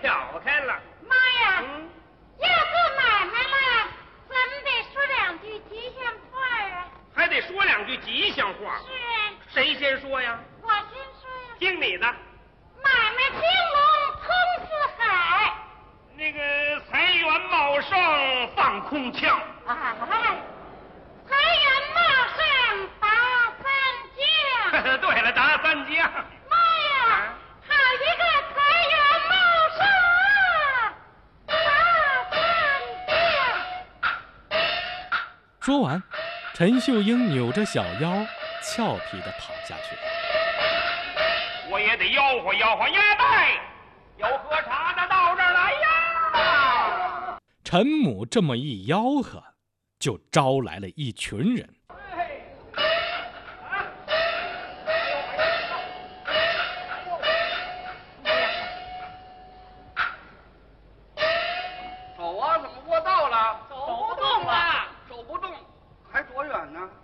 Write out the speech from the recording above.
挑开了。 妈呀，要做买卖了，咱们得说两句吉祥话啊。 还得说两句吉祥话。 是啊。 谁先说呀？ 我先说呀。 听你的。 买卖兴隆通四海。 那个财源茂盛放空腔。 哎，财源茂盛达三江。 对了，达三江。 妈呀，好一个财源茂盛啊！达三江。 说完，陈秀英扭着小腰，俏皮地跑下去了。 我也得吆喝吆喝，呀拜，有喝茶的到这儿来呀！ 陈母这么一吆喝，就招来了一群人。 走啊，怎么过道了？ 走不动了。 走不动，还多远呢？